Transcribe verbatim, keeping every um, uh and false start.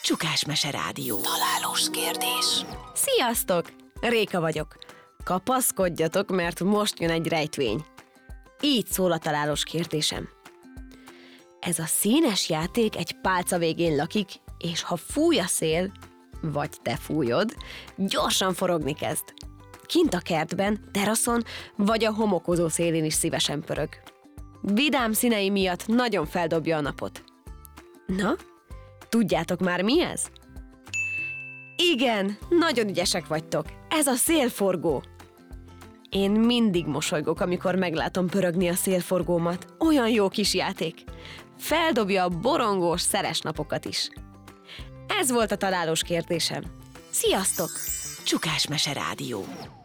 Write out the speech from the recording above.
Csukás Mese Rádió. Találós kérdés. Sziasztok! Réka vagyok. Kapaszkodjatok, mert most jön egy rejtvény. Így szól a találós kérdésem. Ez a színes játék egy pálca végén lakik, és ha fúj a szél, vagy te fújod, gyorsan forogni kezd. Kint a kertben, teraszon, vagy a homokozó szélén is szívesen pörög. Vidám színei miatt nagyon feldobja a napot. Na, tudjátok már mi ez? Igen, nagyon ügyesek vagytok. Ez a szélforgó. Én mindig mosolygok, amikor meglátom pörögni a szélforgómat. Olyan jó kis játék. Feldobja a borongós, szeres napokat is. Ez volt a találós kérdésem. Sziasztok! Csukás Mese Rádió.